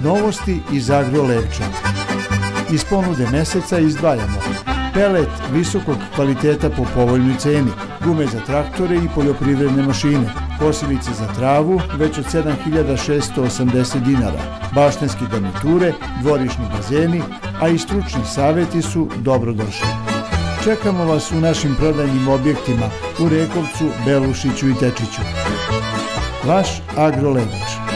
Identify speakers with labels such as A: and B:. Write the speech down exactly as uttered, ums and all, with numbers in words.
A: Novosti iz Agrolevča. Iz ponude meseca izdvajamo pelet visokog kvaliteta po povoljnoj ceni, gume za traktore i poljoprivredne mašine, kosilice za travu već od sedam hiljada šeststo osamdeset dinara, baštenske garniture, dvorišni bazeni, a i stručni savjeti su dobrodošli. Čekamo vas u našim prodajnim objektima u Rekovcu, Belušiću i Tečiću. Vaš Agrolevč.